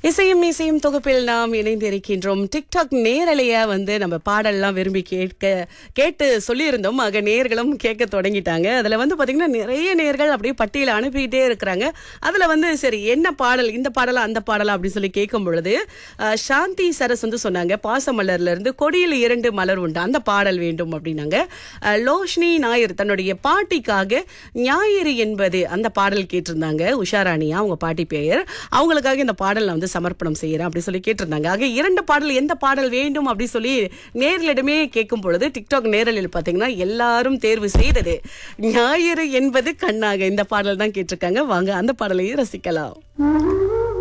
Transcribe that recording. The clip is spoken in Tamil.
இசையும் இசையும் தொகுப்பில் நாம் இணைந்திருக்கின்றோம். டிக்டாக் நேரலைய நம்ம பாடல்லாம் விரும்பி கேட்டு சொல்லியிருந்தோம். ஆக நேர்களும் கேட்க தொடங்கிட்டாங்க. அதுல பாத்தீங்கன்னா நிறைய நேர்கள் அப்படியே பட்டியல அனுப்பிட்டே இருக்கிறாங்க. அதுல சரி என்ன பாடல், இந்த பாடலா அந்த பாடலா அப்படின்னு சொல்லி கேட்கும் பொழுது சாந்தி சரஸ் சொன்னாங்க, பாசமலர்ல இருந்து கொடியில் 2 மலர் உண்டு அந்த பாடல் வேண்டும் அப்படின்னாங்க. லோஷ்னி நாயர் தன்னுடைய பாட்டிக்காக ஞாயிறு என்பது அந்த பாடல் கேட்டிருந்தாங்க. உஷாராணியா அவங்க பாட்டி பெயர், அவங்களுக்காக இந்த பாடல் நான் சமர்ப்பணம் செய்யறேன் அப்படி சொல்லி கேட்டிருந்தாங்க. ஆக 2 பாடல் எந்த பாடல் வேண்டும் அப்படி சொல்லி நேர்களிடமே கேட்கும் பொழுது டிக்டாக் நேரலில் பாத்தீங்கன்னா எல்லாரும் தேர்வு செய்தது ஞாயிறு என்பது கண்ணாக இந்த பாடல் தான் கேட்டிருக்காங்க. வாங்க அந்த பாடலையும் ரசிக்கலாம்.